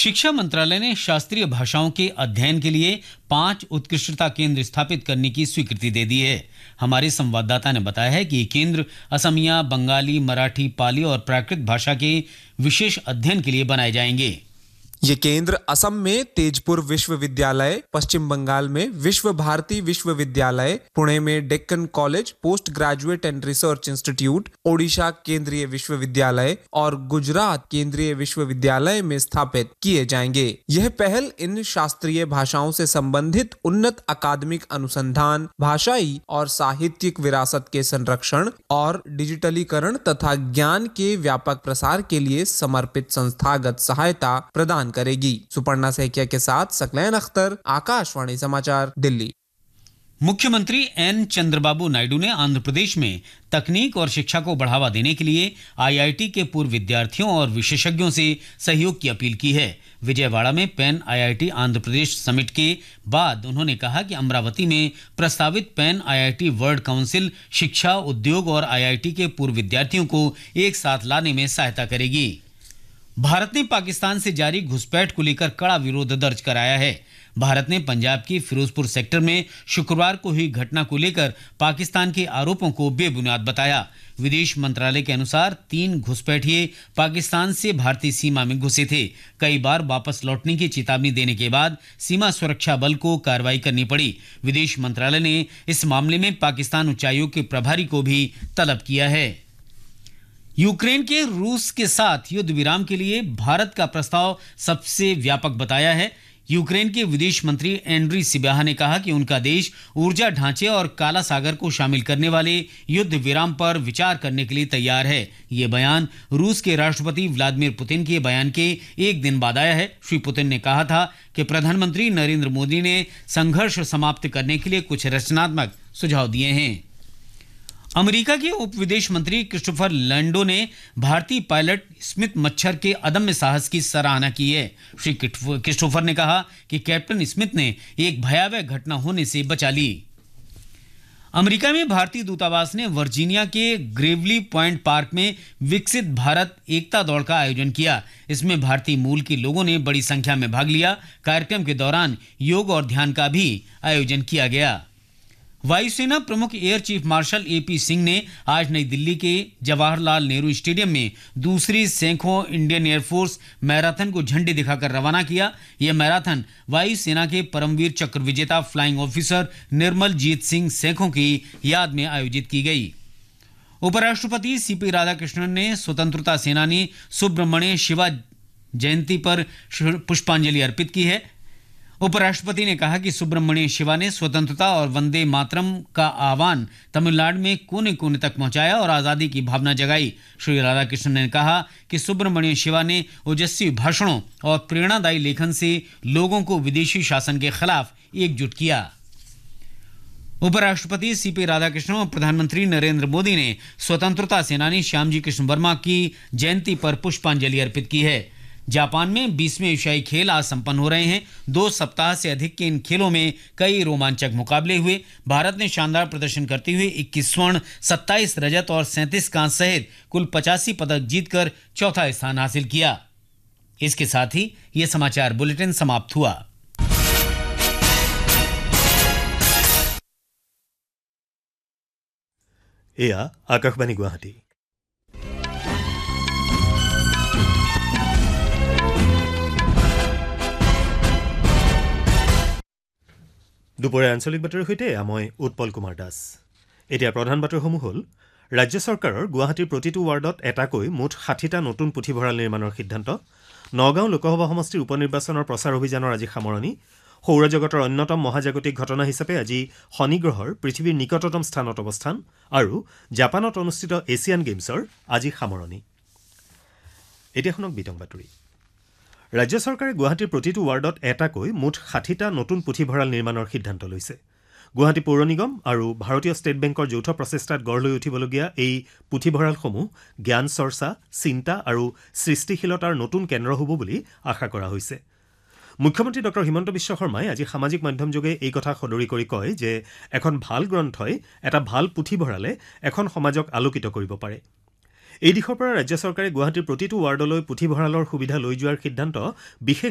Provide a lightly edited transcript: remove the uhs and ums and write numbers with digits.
शिक्षा मंत्रालय ने शास्त्रीय भाषाओं के अध्ययन के लिए 5 उत्कृष्टता केंद्र स्थापित करने की स्वीकृति दे दी है। हमारे संवाददाता ने बताया है कि ये केंद्र असमिया, बंगाली, मराठी, पाली और प्राकृत भाषा के विशेष अध्ययन के लिए बनाए जाएंगे। ये केंद्र असम में तेजपुर विश्वविद्यालय, पश्चिम बंगाल में विश्व भारती विश्वविद्यालय, पुणे में Deccan college post graduate and research institute, Odisha केंद्रीय विश्वविद्यालय और गुजरात केंद्रीय विश्वविद्यालय में स्थापित किए जाएंगे। यह पहल इन शास्त्रीय भाषाओं से संबंधित उन्नत अकादमिक अनुसंधान, भाषाई और साहित्यिक विरासत के संरक्षण और डिजिटलीकरण तथा ज्ञान के व्यापक प्रसार के लिए समर्पित संस्थागत सहायता प्रदान करेगी। सुपर्णा सैकिया के साथ सकलैन अख्तर, आकाशवाणी समाचार, दिल्ली। मुख्यमंत्री एन चंद्रबाबू नायडू ने आंध्र प्रदेश में तकनीक और शिक्षा को बढ़ावा देने के लिए आईआईटी के पूर्व विद्यार्थियों और विशेषज्ञों से सहयोग की अपील की है। विजयवाड़ा में pan IIT Andhra Pradesh summit के बाद उन्होंने कहा कि अमरावती में प्रस्तावित पैन आईआईटी वर्ल्ड काउंसिल शिक्षा, उद्योग और आईआईटी के पूर्व विद्यार्थियों को एक साथ लाने में सहायता करेगी। भारत ने पाकिस्तान से जारी घुसपैठ को लेकर कड़ा विरोध दर्ज कराया है। भारत ने पंजाब की फिरोजपुर सेक्टर में शुक्रवार को हुई घटना को लेकर पाकिस्तान के आरोपों को बेबुनियाद बताया। विदेश मंत्रालय के अनुसार 3 घुसपैठिए पाकिस्तान से भारतीय सीमा में घुसे थे। कई बार वापस लौटने की चेतावनी देने के बाद सीमा सुरक्षा बल को कार्रवाई करनी पड़ी। विदेश मंत्रालय ने इस मामले में पाकिस्तान उच्चायोग के प्रभारी को भी तलब किया है। यूक्रेन के रूस के साथ युद्ध विराम के लिए भारत का प्रस्ताव सबसे व्यापक बताया है। यूक्रेन के विदेश मंत्री एंड्री सिबिहा ने कहा कि उनका देश ऊर्जा ढांचे और काला सागर को शामिल करने वाले युद्ध विराम पर विचार करने के लिए तैयार है। ये बयान रूस के राष्ट्रपति व्लादिमीर पुतिन के बयान के एक दिन बाद आया है। श्री पुतिन ने कहा था कि प्रधानमंत्री नरेंद्र मोदी ने संघर्ष समाप्त करने के लिए कुछ रचनात्मक सुझाव दिए हैं। अमेरिका के उप विदेश मंत्री क्रिस्टोफर लैंडो ने भारतीय पायलट स्मिथ मच्छर के अदम्य साहस की सराहना की है। श्री क्रिस्टोफर ने कहा कि कैप्टन स्मिथ ने एक भयावह घटना होने से बचा ली। अमेरिका में भारतीय दूतावास ने वर्जीनिया के ग्रेवली पॉइंट पार्क में विकसित भारत एकता दौड़ का आयोजन किया। इसमें भारतीय मूल के लोगों ने बड़ी संख्या में भाग लिया। कार्यक्रम के दौरान योग और ध्यान का भी आयोजन किया गया। वायुसेना प्रमुख air chief marshal AP Singh ने आज नई दिल्ली के जवाहरलाल नेहरू स्टेडियम में दूसरी सेंखों इंडियन एयरफोर्स मैराथन को झंडी दिखाकर रवाना किया। यह मैराथन वायुसेना के परमवीर चक्र विजेता फ्लाइंग ऑफिसर निर्मल जीत सिंह सेंखों की याद में आयोजित की गई। उपराष्ट्रपति सीपी राधाकृष्णन ने स्वतंत्रता सेनानी सुब्रमण्य शिवा जयंती पर पुष्पांजलि अर्पित की है। उपराष्ट्रपति ने कहा कि सुब्रमण्य शिवा ने स्वतंत्रता और वंदे मातरम का आह्वान तमिलनाडु में कोने कोने तक पहुंचाया और आज़ादी की भावना जगाई। श्री राधाकृष्णन ने कहा कि सुब्रमण्य शिवा ने ओजस्वी भाषणों और प्रेरणादायी लेखन से लोगों को विदेशी शासन के खिलाफ एकजुट किया। उपराष्ट्रपति सीपी राधाकृष्णन और प्रधानमंत्री नरेंद्र मोदी ने स्वतंत्रता सेनानी श्यामजी कृष्ण वर्मा की जयंती पर पुष्पांजलि अर्पित की है। जापान में 20वें एशियाई खेल आज संपन्न हो रहे हैं। 2 सप्ताह से अधिक के इन खेलों में कई रोमांचक मुकाबले हुए। भारत ने शानदार प्रदर्शन करते हुए 21 स्वर्ण, 27 रजत और 37 कांस्य सहित कुल 85 पदक जीतकर चौथा स्थान हासिल किया। इसके साथ ही यह समाचार बुलेटिन समाप्त हुआ। आकाशवाणी गुवाहाटी। দুপৰীয়া আঞ্চলিক বাতৰিৰ সৈতে মই উৎপল কুমাৰ দাস। এতিয়া প্ৰধান বাতৰিসমূহ হ'ল ৰাজ্য চৰকাৰৰ গুৱাহাটীৰ প্ৰতিটো ৱাৰ্ডত এটাকৈ মুঠ 60টা নতুন পুথিভঁৰাল নিৰ্মাণৰ সিদ্ধান্ত। নগাঁও লোকসভা সমষ্টিৰ উপ নিৰ্বাচনৰ প্ৰচাৰ অভিযানৰ আজি সামৰণি। সৌৰজগতৰ অন্যতম মহাজাগতিক ঘটনা হিচাপে আজি শনি গ্ৰহৰ পৃথিৱীৰ নিকটতম স্থানত অৱস্থান আৰু জাপানত অনুষ্ঠিত এছিয়ান গেমছৰ আজি সামৰণি। এতিয়া শুনক বিতং বাতৰি। ৰাজ্য চৰকাৰে গুৱাহাটীৰ প্ৰতিটো ৱাৰ্ডত এটাকৈ মুঠ 60টা নতুন পুথিভঁৰাল নিৰ্মাণৰ সিদ্ধান্ত লৈছে। গুৱাহাটী পৌৰ নিগম আৰু ভাৰতীয় ষ্টেট বেংকৰ যৌথ প্ৰচেষ্টাত গঢ় লৈ উঠিবলগীয়া এই পুথিভঁৰালসমূহ জ্ঞান চৰ্চা, চিন্তা আৰু সৃষ্টিশীলতাৰ নতুন কেন্দ্ৰ হ'ব বুলি আশা কৰা হৈছে। মুখ্যমন্ত্ৰী ডঃ হিমন্ত বিশ্ব শৰ্মাই আজি সামাজিক মাধ্যমযোগে এই কথা সদৰি কৰি কয় যে এখন ভাল গ্ৰন্থই এটা ভাল পুথিভঁৰালে এখন সমাজক আলোকিত কৰিব পাৰে। এই দিশৰ পৰা ৰাজ্য চৰকাৰে গুৱাহাটীৰ প্ৰতিটো ৱাৰ্ডলৈ পুথিভঁৰালৰ সুবিধা লৈ যোৱাৰ সিদ্ধান্ত বিশেষ